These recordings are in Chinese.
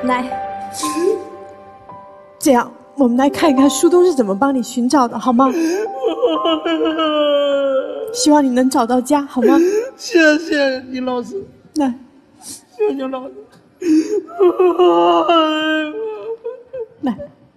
来，这样我们来看一看树洞是怎么帮你寻找的，好吗？希望你能找到家，好吗？ 谢谢你老师， 来， 谢谢老师， 来，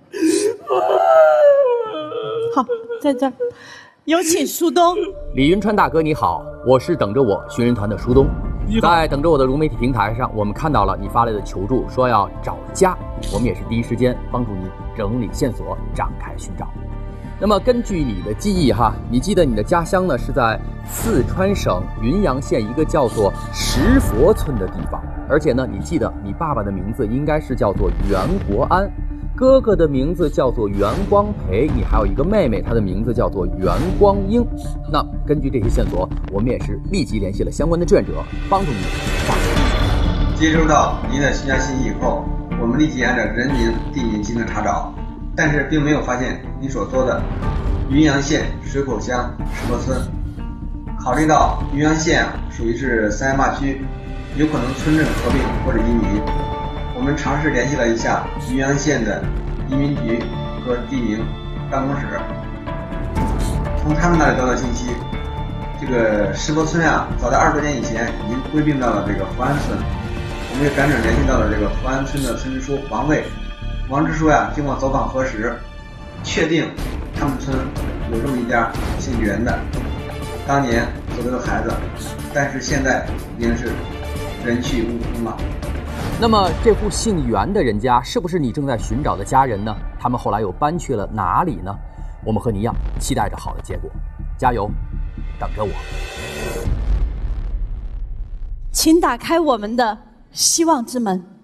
好，在这儿，有请树洞。 李云川大哥你好，我是等着我寻人团的舒东。在等着我的融媒体平台上，我们看到了你发来的求助，说要找家，我们也是第一时间帮助你整理线索，展开寻找。那么根据你的记忆哈，你记得你的家乡呢是在四川省云阳县一个叫做石佛村的地方，而且呢你记得你爸爸的名字应该是叫做袁国安，哥哥的名字叫做袁光培，你还有一个妹妹，她的名字叫做袁光英。那根据这些线索，我们也是立即联系了相关的志愿者，帮助你发现。 接收到您的询价信息以后，我们立即按照人名、地名进行查找，但是并没有发现你所说的云阳县水口乡石佛村。考虑到云阳县属于是三亚坝区，有可能村镇合并或者移民，我们尝试联系了一下云阳县的移民局和地名办公室，从他们那里得到信息，这个石佛村早在20多年以前已经归并到了这个福安村。我们也赶紧联系到了这个福安村的村支书王卫。王支书经过走访核实，确定他们村有这么一家姓袁的，当年走丢的孩子，但是现在已经是人去屋空了。 那么这户姓袁的人家是不是你正在寻找的家人呢？他们后来又搬去了哪里呢？我们和你一样期待着好的结果，加油，等着我。 请打开我们的希望之门。